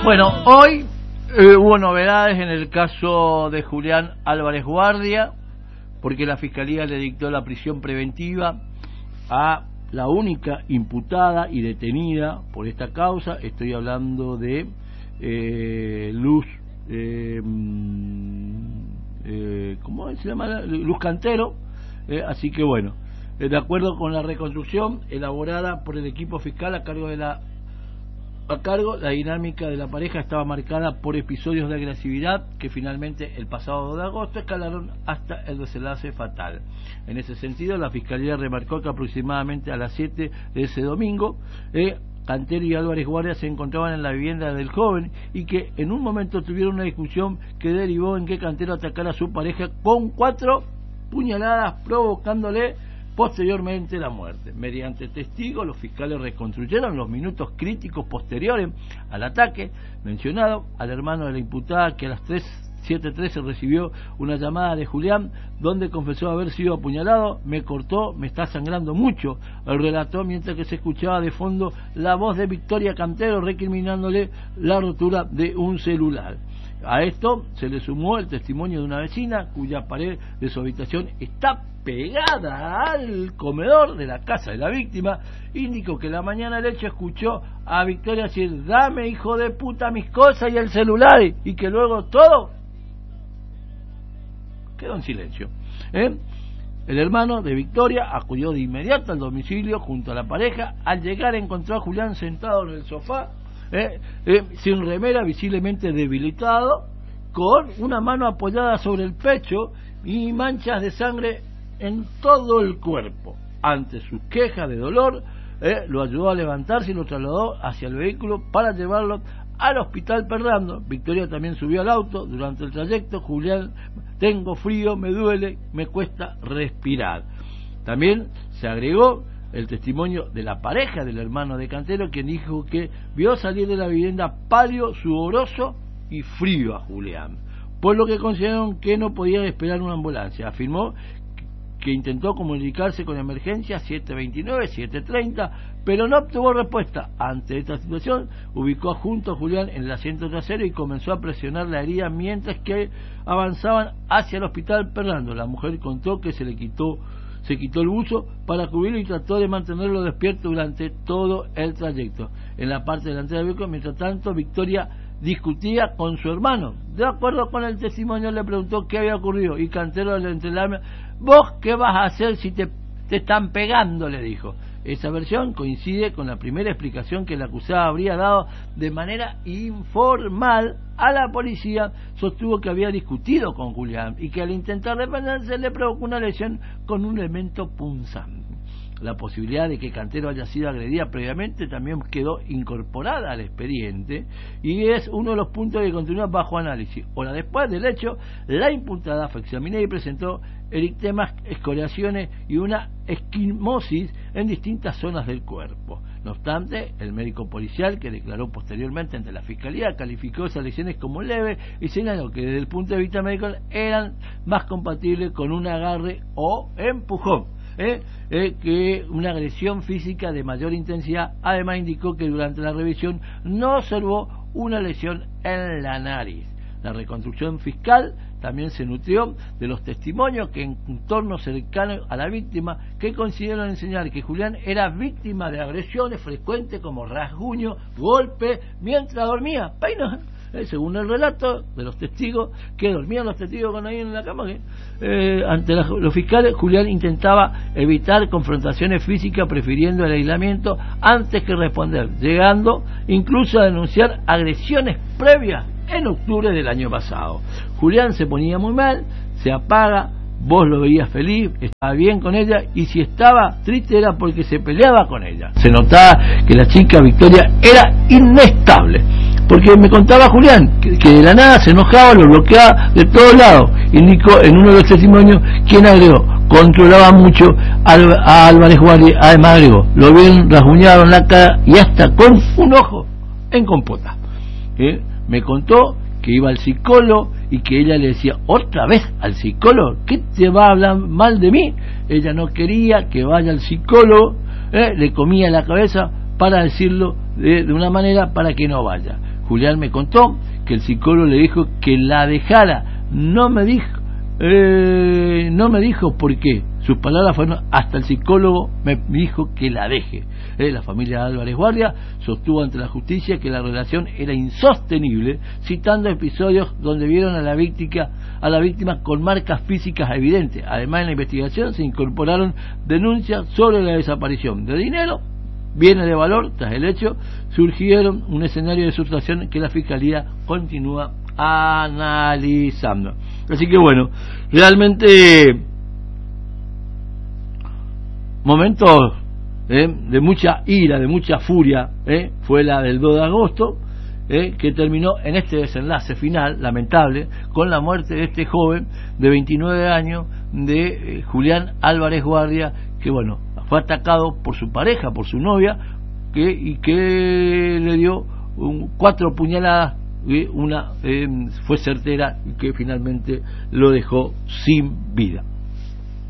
Bueno, hoy hubo novedades en el caso de Julián Álvarez Guardia, porque la Fiscalía le dictó la prisión preventiva a la única imputada y detenida por esta causa. Estoy hablando de Luz, ¿cómo se llama? Luz Cantero. Así que bueno, de acuerdo con la reconstrucción elaborada por el equipo fiscal a cargo, la dinámica de la pareja estaba marcada por episodios de agresividad que finalmente el pasado 2 de agosto escalaron hasta el desenlace fatal. En ese sentido, la Fiscalía remarcó que aproximadamente a las 7 de ese domingo, Cantero y Álvarez Guardia se encontraban en la vivienda del joven y que en un momento tuvieron una discusión que derivó en que Cantero atacara a su pareja con 4 puñaladas, provocándole posteriormente la muerte. Mediante testigos, los fiscales reconstruyeron los minutos críticos posteriores al ataque mencionado al hermano de la imputada, que a las 7:13 recibió una llamada de Julián donde confesó haber sido apuñalado. Me cortó, me está sangrando mucho, relató, mientras que se escuchaba de fondo la voz de Victoria Cantero recriminándole la rotura de un celular. A esto se le sumó el testimonio de una vecina cuya pared de su habitación está pegada al comedor de la casa de la víctima. Indicó que la mañana del hecho escuchó a Victoria decir: dame, hijo de puta, mis cosas y el celular, y que luego todo quedó en silencio. El hermano de Victoria acudió de inmediato al domicilio junto a la pareja. Al llegar encontró a Julián sentado en el sofá, sin remera, visiblemente debilitado, con una mano apoyada sobre el pecho y manchas de sangre en todo el cuerpo. Ante sus quejas de dolor, lo ayudó a levantarse y lo trasladó hacia el vehículo para llevarlo al hospital Perrando. Victoria también subió al auto. Durante el trayecto, Julián: tengo frío, me duele, me cuesta respirar. También se agregó el testimonio de la pareja del hermano de Cantero, quien dijo que vio salir de la vivienda pálido, sudoroso y frío a Julián, por lo que consideraron que no podía esperar una ambulancia. Afirmó que intentó comunicarse con emergencia 729, 730, pero no obtuvo respuesta. Ante esta situación, ubicó junto a Julián en el asiento trasero y comenzó a presionar la herida mientras que avanzaban hacia el hospital Perrando. La mujer contó que se quitó el buzo para cubrirlo y trató de mantenerlo despierto durante todo el trayecto. En la parte delantera del vehículo, mientras tanto, Victoria discutía con su hermano. De acuerdo con el testimonio, le preguntó qué había ocurrido y Cantero le entregó: ¿vos qué vas a hacer si te están pegando?, le dijo. Esa versión coincide con la primera explicación que el acusado habría dado de manera informal a la policía. Sostuvo que había discutido con Julián y que al intentar defenderse le provocó una lesión con un elemento punzante. La posibilidad de que Cantero haya sido agredida previamente también quedó incorporada al expediente y es uno de los puntos que continúa bajo análisis. Horas después del hecho, la imputada fue examinada y presentó erictemas, escoriaciones y una esquimosis en distintas zonas del cuerpo. No obstante, el médico policial, que declaró posteriormente ante la Fiscalía, calificó esas lesiones como leves y señaló que desde el punto de vista médico eran más compatibles con un agarre o empujón que una agresión física de mayor intensidad. Además, indicó que durante la revisión no observó una lesión en la nariz. La reconstrucción fiscal también se nutrió de los testimonios que en entornos cercanos a la víctima, que consideraron enseñar que Julián era víctima de agresiones frecuentes como rasguños, golpes mientras dormía. Según el relato de los testigos, que dormían los testigos con ahí en la cama, que ante los fiscales, Julián intentaba evitar confrontaciones físicas, prefiriendo el aislamiento antes que responder, llegando incluso a denunciar agresiones previas en octubre del año pasado. Julián se ponía muy mal, se apaga, vos lo veías feliz, estaba bien con ella, y si estaba triste era porque se peleaba con ella. Se notaba que la chica Victoria era inestable, porque me contaba Julián que de la nada se enojaba, lo bloqueaba de todos lados. Indicó en uno de los testimonios, quien agregó: controlaba mucho a Álvarez Guardia. Además agregó: lo vieron rasguñado en la cara y hasta con un ojo en compota. Me contó que iba al psicólogo y que ella le decía: ¿otra vez al psicólogo? ¿Qué te va a hablar mal de mí? Ella no quería que vaya al psicólogo, le comía la cabeza para decirlo de una manera para que no vaya. Julián me contó que el psicólogo le dijo que la dejara. No me dijo por qué. Sus palabras fueron: hasta el psicólogo me dijo que la deje. La familia Álvarez Guardia sostuvo ante la justicia que la relación era insostenible, citando episodios donde vieron a la víctima con marcas físicas evidentes. Además, en la investigación se incorporaron denuncias sobre la desaparición de dinero, bienes de valor. Tras el hecho surgieron un escenario de sustracción que la Fiscalía continúa analizando. Así que bueno, realmente momentos de mucha ira, de mucha furia, fue la del 2 de agosto, que terminó en este desenlace final lamentable con la muerte de este joven de 29 años, de Julián Álvarez Guardia, que bueno, fue atacado por su pareja, por su novia, y que le dio 4 puñaladas. Una fue certera y que finalmente lo dejó sin vida.